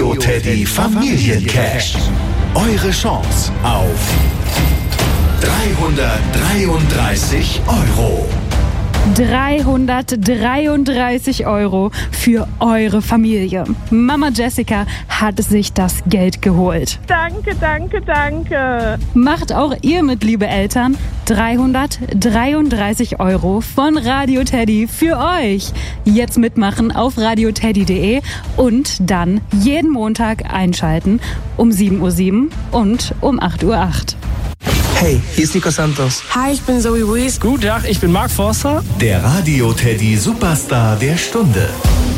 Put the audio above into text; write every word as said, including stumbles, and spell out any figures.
Radio Teddy Familiencash. Eure Chance auf dreihundertdreiunddreißig Euro. dreihundertdreiunddreißig Euro für eure Familie. Mama Jessica hat sich das Geld geholt. Danke, danke, danke. Macht auch ihr mit, liebe Eltern. dreihundertdreiunddreißig Euro von Radio Teddy für euch. Jetzt mitmachen auf radio teddy punkt de und dann jeden Montag einschalten um sieben Uhr sieben und um acht Uhr acht. Hey, hier ist Nico Santos. Hi, ich bin Zoe Wees. Guten Tag, ich bin Mark Forster. Der Radio Teddy Superstar der Stunde.